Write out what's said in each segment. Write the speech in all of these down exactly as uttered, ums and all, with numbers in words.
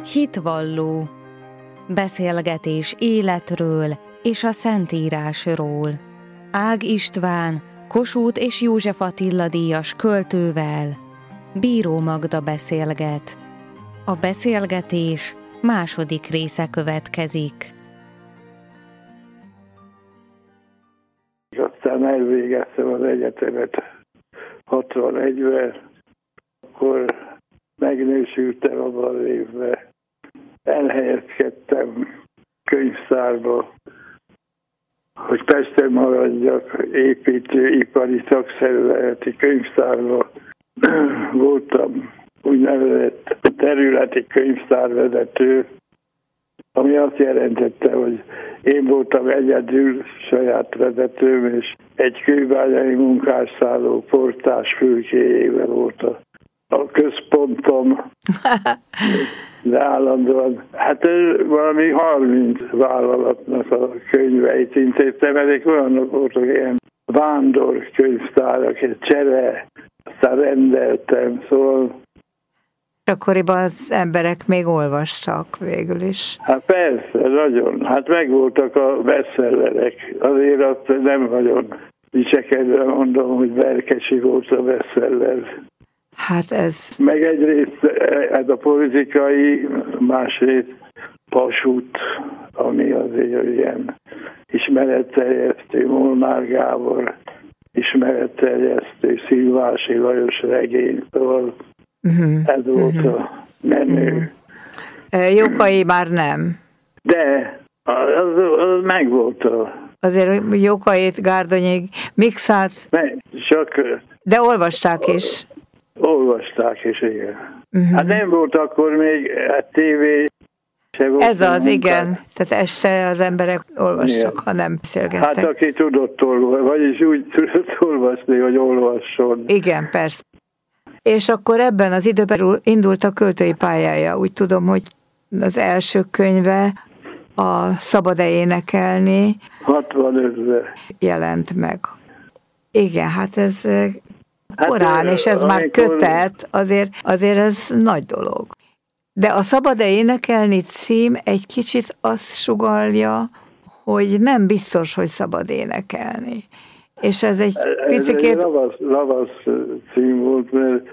Hitvalló. Beszélgetés életről és a Szentírásról. Ág István, Kossuth és József Attila díjas költővel. Bíró Magda beszélget. A beszélgetés második része következik. Aztán elvégeztem az egyetemet hatvanegyben, akkor megnősültem abban az évben. Elhelyezkedtem könyvtárba, hogy Pesten maradjak, építőipari szakszervezeti könyvtárba. Voltam úgynevezett területi könyvtárvezető, ami azt jelentette, hogy én voltam egyedül saját vezetőm, és egy kőbányai munkásszálló portás fülkéjével volt a, a központom, de állandóan, hát valami harminc vállalatnak a könyveit intéztem, ezek olyanok voltak, ilyen vándor könyvtárak, egy csere, aztán rendeltem, szóval. Akkoriban az emberek még olvastak végül is. Hát persze, nagyon. Hát megvoltak a bestsellerek. Azért azt nem nagyon dicsekedve mondom, hogy Berkesi volt a bestseller. Hát ez... Meg egyrészt ez a politikai, másrészt Pasut, ami azért ilyen ismeretterjesztő, Molnár Gábor, ismeretterjesztő, Szilvási Lajos regény, szóval uh-huh. ez volt uh-huh. a menő. Uh-huh. Jókai már nem. De, az, az megvolt a... Azért Jókait, Gárdonyig mixált... Meg, csak... De olvasták is. Olvasták is, igen. Uh-huh. Hát nem volt akkor még a tévé... Ez az, munkát. Igen. Tehát este az emberek olvastak, igen. Ha nem beszélgettek. Hát aki tudott olvasni, vagyis úgy tudott olvasni, hogy olvasson. Igen, persze. És akkor ebben az időben indult a költői pályája. Úgy tudom, hogy az első könyve, a Szabad-e énekelni hatvanötben jelent meg. Igen, hát ez hát korán, és ez amikor... már kötet, azért, azért ez nagy dolog. De a Szabad-e énekelni cím egy kicsit azt sugallja, hogy nem biztos, hogy szabad énekelni. És ez egy picikét... Ez egy lavasz, lavasz cím volt, mert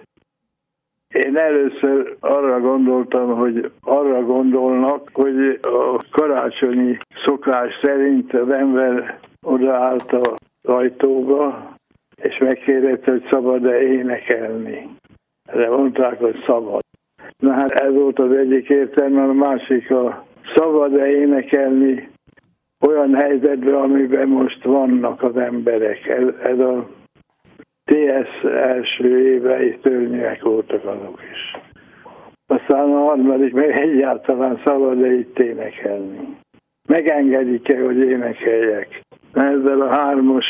én először arra gondoltam, hogy arra gondolnak, hogy a karácsonyi szokás szerint az ember odaállt az ajtóba, és megkérdezte, hogy szabad-e énekelni. De mondták, hogy szabad. Na hát ez volt az egyik értelme, a másik a szabad-e énekelni olyan helyzetben, amiben most vannak az emberek. Ez, ez a té es első évei szörnyűek voltak azok is. Aztán a harmadik, meg egyáltalán szabad-e itt énekelni. Megengedik-e, hogy énekeljek? Ezzel a hármas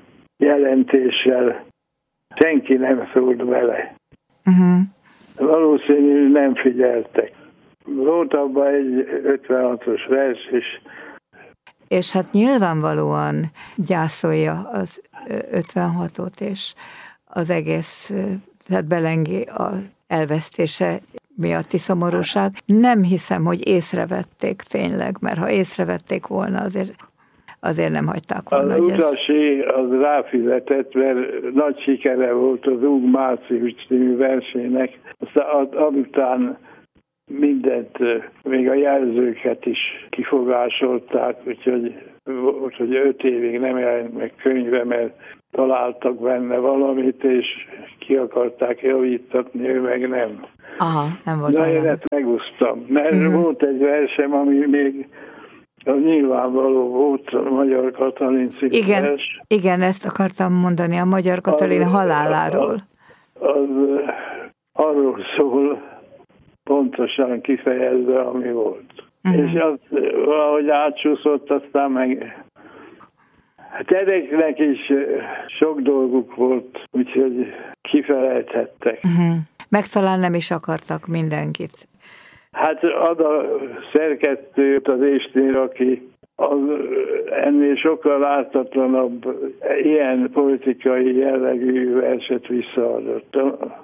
jelentéssel senki nem szólt bele. Uh-huh. Valószínűleg nem figyeltek. Volt abban egy ötvenhatos vers is. És hát nyilvánvalóan gyászolja az ötvenhatot, és az egész, tehát Belengi a elvesztése miatti szomorúság. Nem hiszem, hogy észrevették tényleg, mert ha észrevették volna, azért, azért nem hagyták volna. Az utasi az ráfizetett, mert nagy sikere volt az Úg Március című versének. Aztán amután mindent, még a jelzőket is kifogásolták, úgyhogy, úgyhogy öt évig nem jelent meg könyve, mert találtak benne valamit, és ki akarták javítatni, ő meg nem. Aha, nem volt de olyan. én ezt megúsztam, mert mm-hmm. volt egy versem, ami még az nyilvánvaló volt, a Magyar Katalin című igen, vers. Igen, ezt akartam mondani, a Magyar Katalin az, haláláról. Az, az arról szól, pontosan kifejezve, ami volt. Uh-huh. És az valahogy átsúszott, aztán meg... Hát ezeknek is sok dolguk volt, úgyhogy kifelejthettek. Uh-huh. Meg talán nem is akartak mindenkit. Hát az a szerkesztő, az Éstér, aki az ennél sokkal ártatlanabb ilyen politikai jellegű verset visszaadott.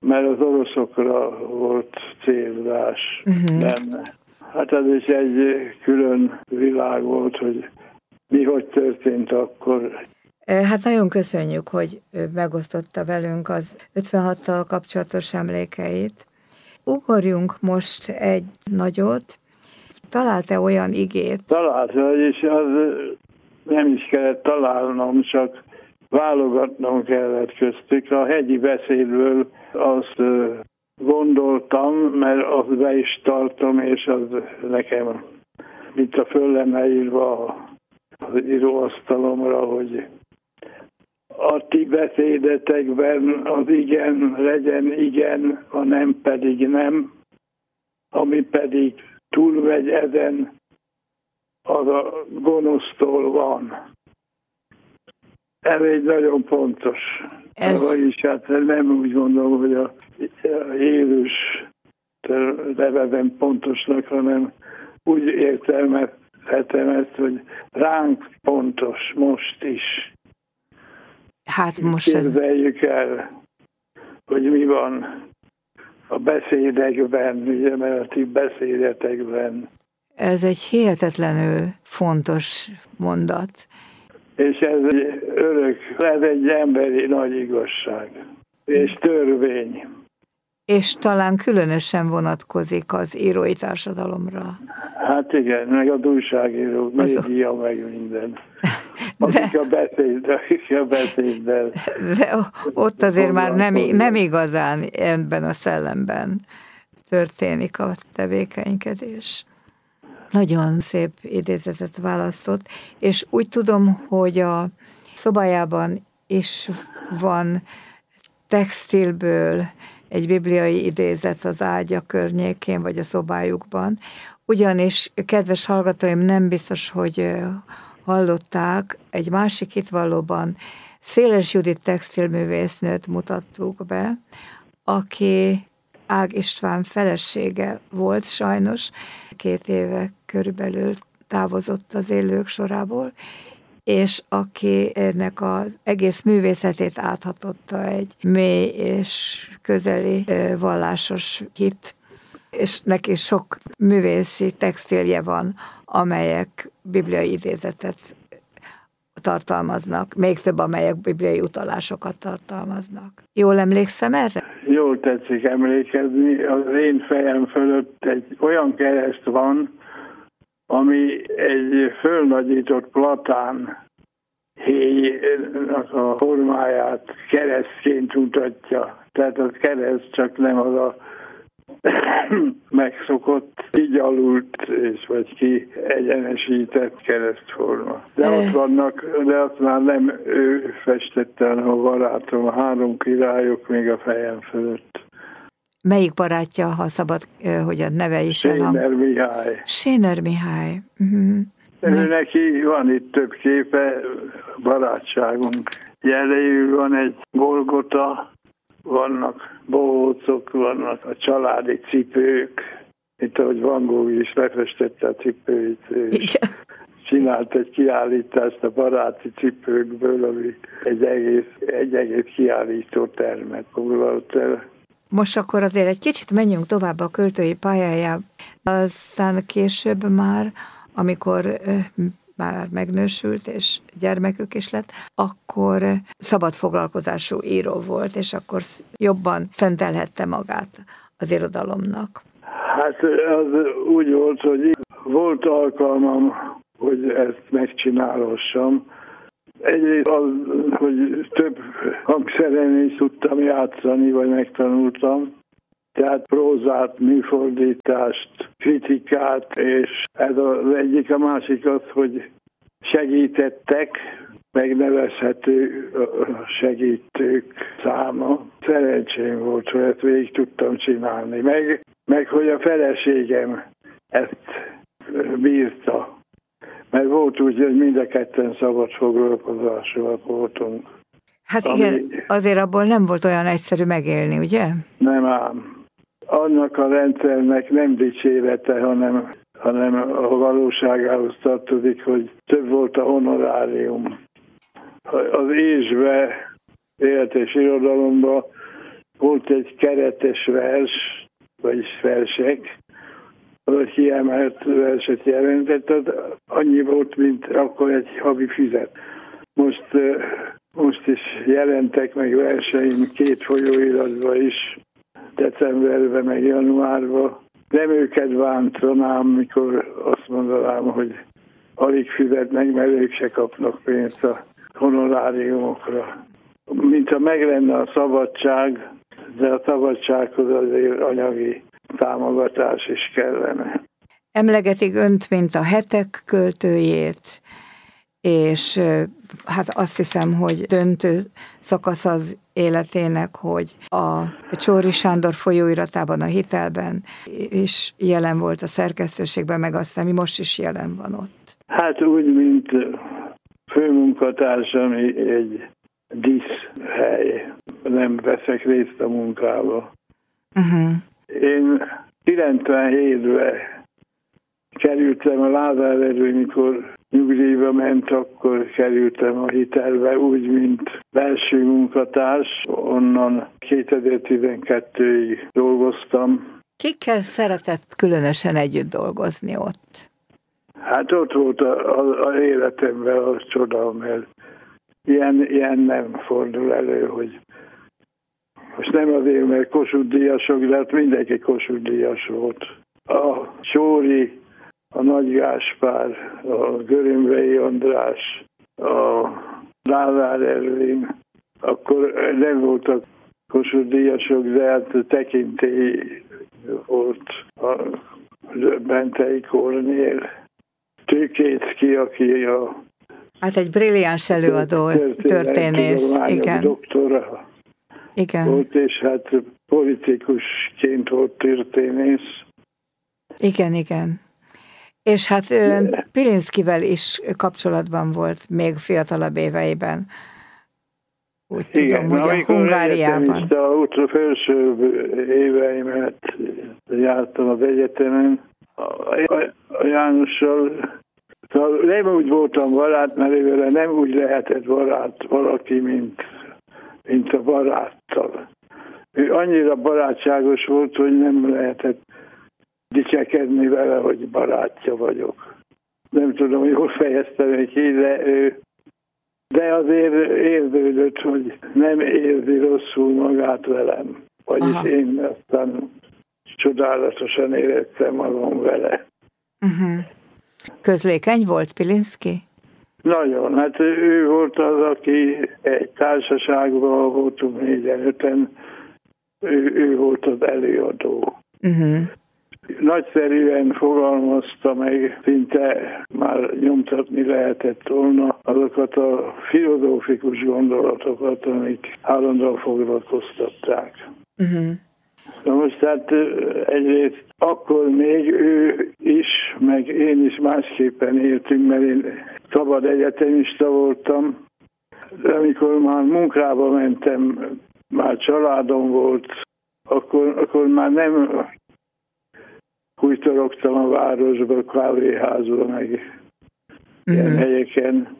mert az oroszokra volt célzás uh-huh. benne. Hát ez is egy külön világ volt, hogy mi hogy történt akkor. Hát nagyon köszönjük, hogy megosztotta velünk az ötvenhattal kapcsolatos emlékeit. Ugorjunk most egy nagyot. Talált-e olyan igét? Találta, és az nem is kellett találnom, csak válogatnom kellett köztük. A hegyi beszédből azt gondoltam, mert azt be is tartom, és az nekem, mint a föl lenne írva az íróasztalomra, hogy a ti beszédetekben az igen legyen igen, a nem pedig nem, ami pedig túlmegy ezen, az a gonosztól van. Ez egy nagyon pontos. Ez... Vagyis hát nem úgy gondolom, hogy a Jézus nevezem pontosnak, hanem úgy értelmezhetem ezt, hogy ránk pontos most is. Hát most képzeljük ez... el, hogy mi van a beszédekben, ugye, mert a ti beszédetekben. Ez egy hihetetlenül fontos mondat. És ez egy örök, ez egy emberi nagy igazság, és törvény. És talán különösen vonatkozik az írói társadalomra. Hát igen, meg a újságírók, média, meg minden. Akik a beszéd, akik a beszéddel. De ott azért már nem, nem igazán ebben a szellemben történik a tevékenykedés. Nagyon szép idézetet választott, és úgy tudom, hogy a szobájában is van textilből egy bibliai idézet az ágya környékén, vagy a szobájukban. Ugyanis, kedves hallgatóim, nem biztos, hogy hallották, egy másik hitvallóban Széles Judit textilművésznőt mutattuk be, aki Ág István felesége volt sajnos, két éve körülbelül távozott az élők sorából, és aki ennek az egész művészetét áthatotta egy mély és közeli vallásos hit, és neki sok művészi textilje van, amelyek bibliai idézetet tartalmaznak, még több, amelyek bibliai utalásokat tartalmaznak. Jól emlékszem erre? Jól tetszik emlékezni. Az én fejem fölött egy olyan kereszt van, ami egy fölnagyított platán héjnak a formáját keresztként mutatja. Tehát az kereszt, csak nem az a megszokott, kigyalult és vagy ki egyenesített keresztforma. De ott vannak, de azt már nem ő festette, hanem a barátom, a három királyok még a fejem fölött. Melyik barátja, ha szabad, hogy a neve is el? Séner Mihály. Séner Mihály. Uh-huh. Ő neki van itt több képe, barátságunk jeléül van egy Golgota, vannak bohócok, vannak a családi cipők, mint ahogy Van Gogh is lefestette a cipőit, és csinált egy kiállítást a baráti cipőkből, ami egy egész, egy egész kiállító termet foglalt el. Most akkor azért egy kicsit menjünk tovább a költői pályájába, aztán később már, amikor már megnősült, és gyermekük is lett, akkor szabad foglalkozású író volt, és akkor jobban szentelhette magát az irodalomnak. Hát az úgy volt, hogy volt alkalmam, hogy ezt megcsinálhassam. Egyrészt az, hogy több hangszeren is tudtam játszani, vagy megtanultam. Tehát prózát, műfordítást, kritikát, és ez az egyik, a másik az, hogy segítettek, megnevezhető segítők száma. Szerencsém volt, hogy ezt végig tudtam csinálni. Meg, meg hogy a feleségem ezt bírta. Mert volt úgy, hogy mind a ketten szabad foglalkozásúak voltunk. Hát igen, ami... azért abból nem volt olyan egyszerű megélni, ugye? Nem ám. Annak a rendszernek nem dicsérete, hanem, hanem a valóságához tartozik, hogy több volt a honorárium. Az Ézsbe élet és irodalomban volt egy keretes vers, vagyis versek, az a kiemelt verset jelentett, az annyi volt, mint akkor egy havi fizet. Most, most is jelentek meg verseim két folyóiratban is, decemberben, meg januárban. Nem őket bántanám, mikor azt mondanám, hogy alig fizetnek, mert ők se kapnak pénzt a honoráriumokra. Mintha meg lenne a szabadság, de a szabadsághoz azért anyagi támogatás is kellene. Emlegetik önt, mint a hetek költőjét, és hát azt hiszem, hogy döntő szakasz az életének, hogy a Csorri Sándor folyóiratában, a Hitelben is jelen volt a szerkesztőségben, meg aztán mi most is jelen van ott. Hát úgy, mint főmunkatársam egy díszhely. Nem veszek részt a munkába. Uh-huh. Én kilencvenhétben kerültem a Lázár Erő, mikor nyugdíjba ment, akkor kerültem a Hitelbe, úgy, mint belső munkatárs. Onnan kétezer-tizenkettőig dolgoztam. Kikkel szeretett különösen együtt dolgozni ott? Hát ott volt az életemben a csoda, mert ilyen, ilyen nem fordul elő, hogy most nem azért, mert Kossuth-díjasok, de hát mindenki Kossuth-díjas volt. A Csóri, a Nagy Gáspár, a Görömbei András, a Lázár Ervin, akkor nem voltak Kossuth-díjasok, de hát tekintély volt a Bentei Kornél. Tőkécki, aki a hát egy brilliáns előadó, történész, igen. Doktora igen. volt, és hát politikusként volt történész. Igen, igen. És hát Pilinszkivel is kapcsolatban volt még fiatalabb éveiben. Úgy igen, tudom, hogy a Hungáriában. Ott a felső éveimet jártam az egyetemen. A Jánossal nem úgy voltam barát, mert ővele nem úgy lehetett barát valaki, mint, mint a baráttal. Ő annyira barátságos volt, hogy nem lehetett dicsekedni vele, hogy barátja vagyok. Nem tudom, hogy jól fejeztem ki, de, ő, de azért érződött, hogy nem érzi rosszul magát velem. Vagyis aha, én aztán csodálatosan éreztem magam vele. Uh-huh. Közlékeny volt Pilinszki? Nagyon. Hát ő volt az, aki egy társaságban voltunk négyen, öten, ő, ő volt az előadó. Uh-huh. Nagyszerűen fogalmazta meg, szinte már nyomtatni lehetett volna azokat a filozófikus gondolatokat, amik állandóan foglalkoztatták. Uh-huh. Na most hát egyrészt akkor még ő is, meg én is másképpen éltünk, mert én szabad egyetemista voltam. De amikor már munkába mentem, már családom volt, akkor, akkor már nem hújtorogtam a városba, kávéházba, meg mm-hmm. ilyen helyeken.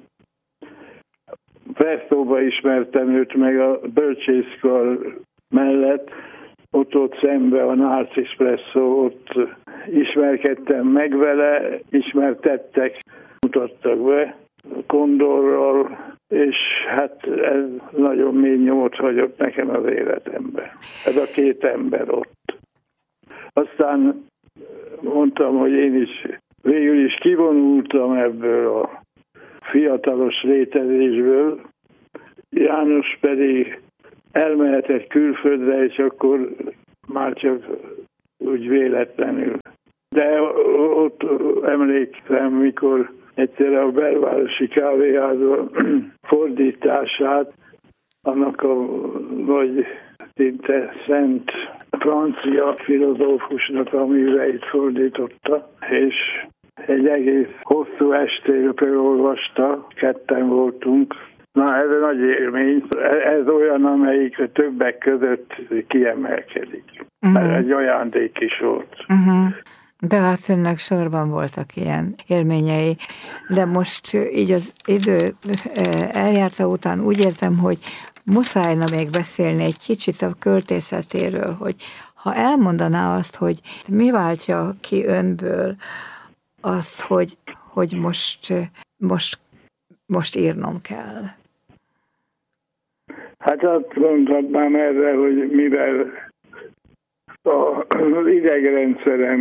Prestóba ismertem őt, meg a bölcsészkar mellett, ott ott szembe a Narcisz Presszó, ott ismerkedtem meg vele, ismertettek, mutattak be Kondorral, és hát ez nagyon mély nyomot hagyott nekem az életemben. Ez a két ember ott. Aztán mondtam, hogy én is végül is kivonultam ebből a fiatalos létezésből, János pedig elmehetett külföldre, és akkor már csak úgy véletlenül. De ott emlékszem, mikor egyszer a belvárosi kávéházban fordítását annak a nagy szinte szent francia filozófusnak a műveit fordította, és egy egész hosszú estéről olvasta, ketten voltunk. Na, ez egy nagy élmény. Ez olyan, amelyik többek között kiemelkedik. Uh-huh. Ez egy ajándék is volt. Uh-huh. De hát önnek sorban voltak ilyen élményei. De most így az idő eljárta után úgy érzem, hogy muszájna még beszélni egy kicsit a költészetéről, hogy ha elmondaná azt, hogy mi váltja ki önből azt, hogy, hogy most, most, most írnom kell. Hát azt mondhatnám erre, hogy mivel az idegrendszerem,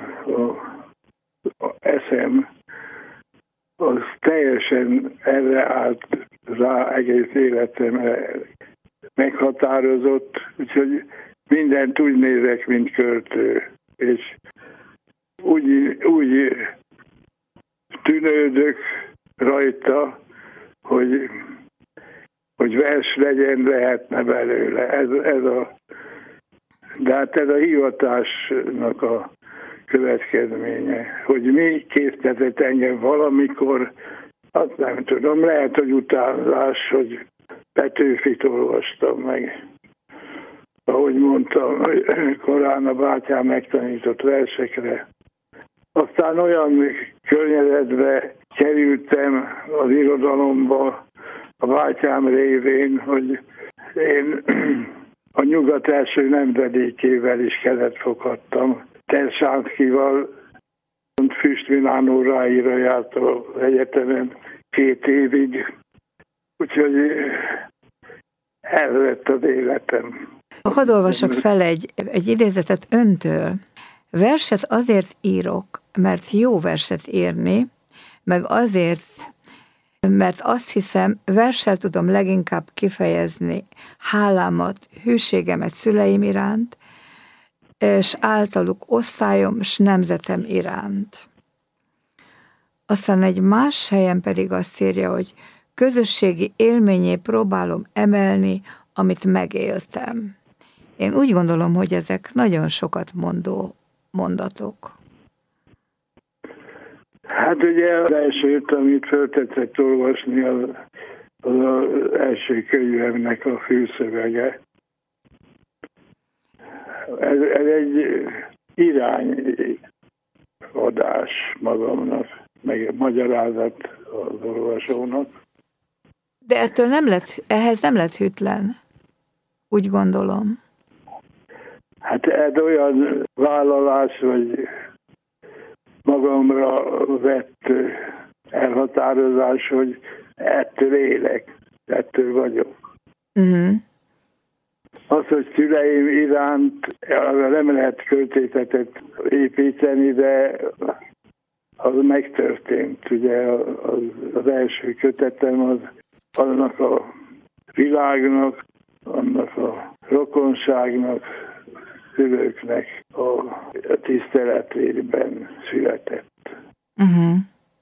az eszem, az teljesen erre állt rá egész életemre meghatározott, úgyhogy mindent úgy nézek, mint költő, és úgy, úgy tűnődök rajta, hogy, hogy vers legyen, lehetne belőle. Ez, ez a, de hát ez a hivatásnak a következménye, hogy mi késztetett engem valamikor, azt nem tudom, lehet, hogy utánzás, hogy Petőfit olvastam meg. Ahogy mondtam, korán a bátyám megtanított versekre. Aztán olyan környezetbe kerültem az irodalomba a bátyám révén, hogy én a nyugat első nemzedékével is kezet foghattam. Tersánszkival, Füst Milánó Ráira járt az egyetemen két évig, úgyhogy ez lett az életem. Hadd olvasok fel egy, egy idézetet öntől. Verset azért írok, mert jó verset írni, meg azért, mert azt hiszem, verssel tudom leginkább kifejezni hálámat, hűségemet szüleim iránt, és általuk osztályom és nemzetem iránt. Aztán egy más helyen pedig azt írja, hogy közösségi élményé próbálom emelni, amit megéltem. Én úgy gondolom, hogy ezek nagyon sokat mondó mondatok. Hát ugye az elsőt, amit feltetszett olvasni, az, az az első könyvemnek a fülszövege. Ez, ez egy irányadás magamnak, meg magyarázat az olvasónak. De ettől nem lett, ehhez nem lett hűtlen, úgy gondolom. Hát ez olyan vállalás, vagy magamra vett elhatározás, hogy ettől élek, ettől vagyok. Uh-huh. Az, hogy szüleim iránt nem lehet költészetet építeni, de az megtörtént. Ugye az, az első kötetem az annak a világnak, annak a rokonságnak, szülőknek a tiszteletében született. Uh-huh.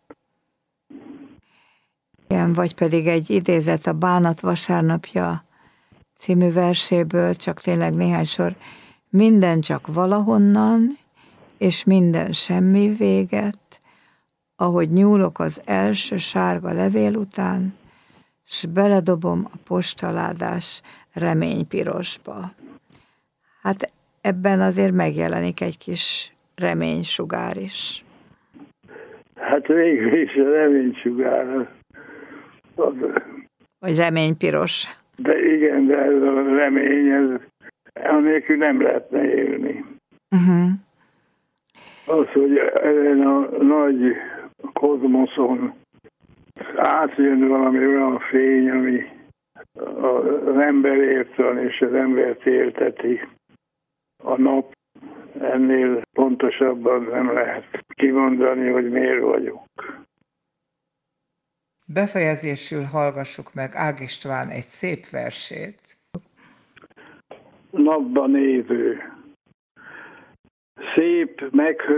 Igen, vagy pedig egy idézet a Bánat vasárnapja című verséből, csak tényleg néhány sor. Minden csak valahonnan, és minden semmi véget, ahogy nyúlok az első sárga levél után, s beledobom a postaládás reménypirosba. Hát ebben azért megjelenik egy kis reménysugár is. Hát végül is a reménysugár az... Vagy reménypiros. De igen, de ez a remény, ez annélkül nem lehetne élni. Uh-huh. Az, hogy ezen a nagy kozmoszon átjön valami olyan fény, ami az emberért van, és az embert élteti. A nap, ennél pontosabban nem lehet kimondani, hogy miért vagyok. Befejezésül hallgassuk meg Ág István egy szép versét. Napban évő. Szép, meghő